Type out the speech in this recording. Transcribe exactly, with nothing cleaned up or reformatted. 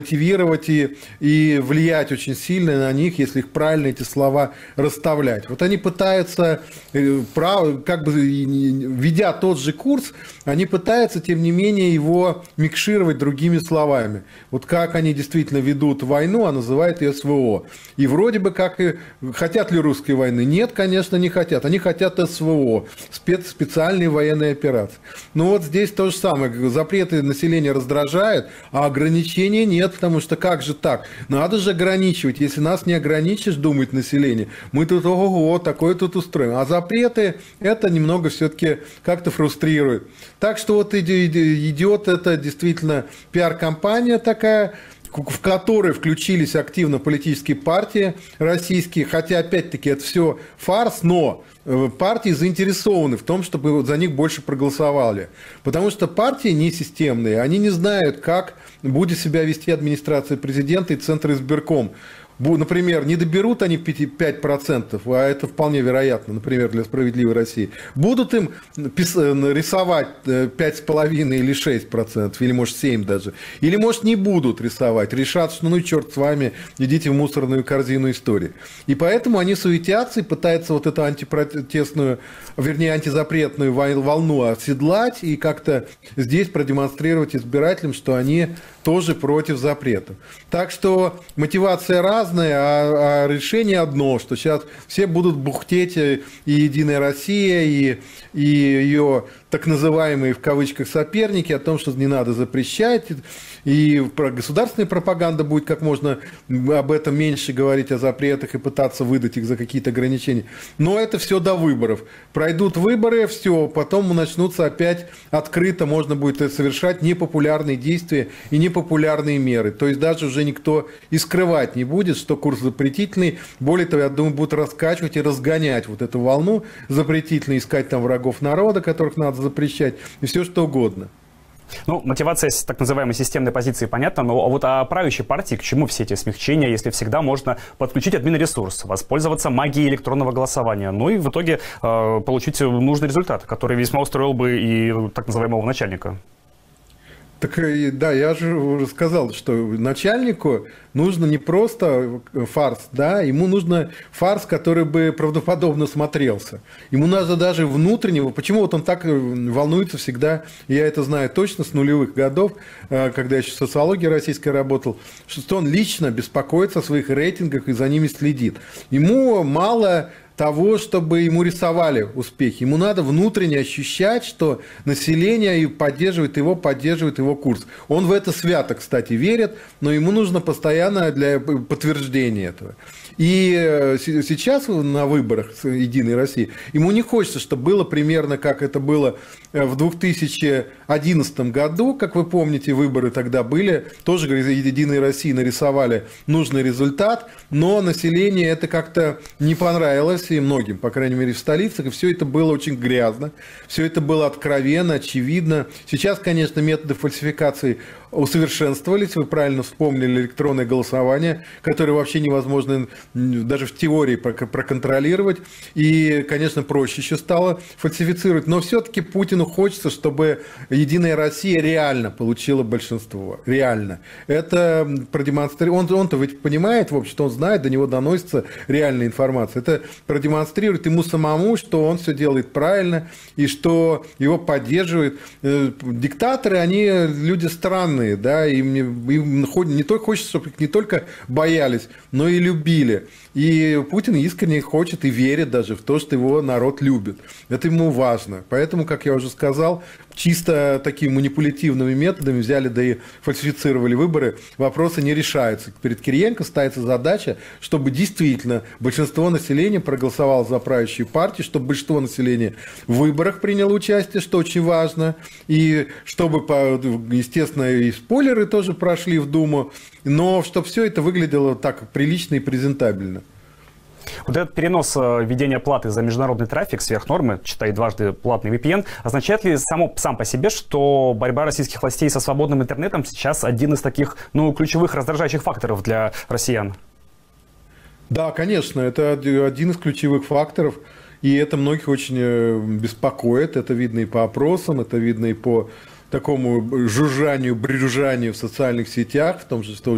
мотивировать и, и влиять очень сильно на них, если их правильно эти слова расставлять. Вот они пытаются, как бы ведя тот же курс, они пытаются, тем не менее, его микшировать другими словами. Вот как они действительно ведут войну, а называют ее СВО. И вроде бы как и хотят ли русской войны? Нет, конечно, не хотят. Они хотят СВО, спец, специальные военные операции. Но вот здесь то же самое. Запреты населения раздражают, а ограничений нет, потому что как же так? Надо же ограничивать. Если нас не ограничишь, думает население, мы тут ого-го, такое тут устроим. А запреты это немного все-таки как-то фрустрирует. Так что вот идет это действительно пиар-компания такая, в которой включились активно политические партии российские, хотя, опять-таки, это все фарс, но партии заинтересованы в том, чтобы за них больше проголосовали. Потому что партии не системные, они не знают, как будет себя вести администрация президента и Центр избирком. Например, не доберут они пять процентов, а это вполне вероятно, например, для «Справедливой России». Будут им рисовать пять с половиной или шесть процентов, или, может, семь даже. Или, может, не будут рисовать. Решат, что ну и черт с вами, идите в мусорную корзину истории. И поэтому они суетятся и пытаются вот эту антипротестную, вернее, антизапретную волну оседлать и как-то здесь продемонстрировать избирателям, что они тоже против запретов. Так что мотивация разная, а, а решение одно, что сейчас все будут бухтеть и «Единая Россия», и, и ее так называемые в кавычках соперники о том, что не надо запрещать, и государственная пропаганда будет как можно об этом меньше говорить, о запретах, и пытаться выдать их за какие-то ограничения. Но это все до выборов. Пройдут выборы, все, потом начнутся опять открыто, можно будет совершать непопулярные действия и непопулярные меры. То есть даже уже никто и скрывать не будет, что курс запретительный. Более того, я думаю, будут раскачивать и разгонять вот эту волну запретительную, искать там врагов народа, которых надо запрещать, и все что угодно. Ну, мотивация так называемой системной позиции понятна, но вот о правящей партии к чему все эти смягчения, если всегда можно подключить админресурс, воспользоваться магией электронного голосования, ну и в итоге э, получить нужный результат, который весьма устроил бы и так называемого начальника. Так да, я же уже сказал, что начальнику нужно не просто фарс, да, ему нужно фарс, который бы правдоподобно смотрелся. Ему надо даже внутреннего, почему вот он так волнуется всегда, я это знаю точно с нулевых годов, когда я еще в социологии российской работал, что он лично беспокоится о своих рейтингах и за ними следит. Ему мало того, чтобы ему рисовали успехи. Ему надо внутренне ощущать, что население поддерживает его, поддерживает его курс. Он в это свято, кстати, верит, но ему нужно постоянно для подтверждения этого. И сейчас на выборах «Единой России» ему не хочется, чтобы было примерно, как это было в две тысячи одиннадцатом году, как вы помните, выборы тогда были, тоже «Единой России» нарисовали нужный результат, но население это как-то не понравилось, и многим, по крайней мере, в столицах, и все это было очень грязно, все это было откровенно, очевидно. Сейчас, конечно, методы фальсификации усовершенствовались, вы правильно вспомнили электронное голосование, которое вообще невозможно даже в теории проконтролировать, и, конечно, проще еще стало фальсифицировать, но все-таки Путину хочется, чтобы «Единая Россия» реально получила большинство, реально. Это продемонстрирует, он, он-то ведь понимает, в общем-то, он знает, до него доносится реальная информация, это продемонстрирует ему самому, что он все делает правильно, и что его поддерживают. Диктаторы, они люди странные, да, им, им не только хочется, чтобы их не только боялись, но и любили. И Путин искренне хочет и верит даже в то, что его народ любит. Это ему важно. Поэтому, как я уже сказал, чисто такими манипулятивными методами взяли, да и фальсифицировали выборы, вопросы не решаются. Перед Кириенко ставится задача, чтобы действительно большинство населения проголосовало за правящую партию, чтобы большинство населения в выборах приняло участие, что очень важно, и чтобы, естественно, и спойлеры тоже прошли в Думу, но чтобы все это выглядело так прилично и презентабельно. Вот этот перенос введения платы за международный трафик сверх нормы, читай дважды платный ви пи эн, означает ли само, сам по себе, что борьба российских властей со свободным интернетом сейчас один из таких, ну, ключевых раздражающих факторов для россиян? Да, конечно, это один из ключевых факторов, и это многих очень беспокоит, это видно и по опросам, это видно и по такому жужжанию, брюзжанию в социальных сетях, в том же, что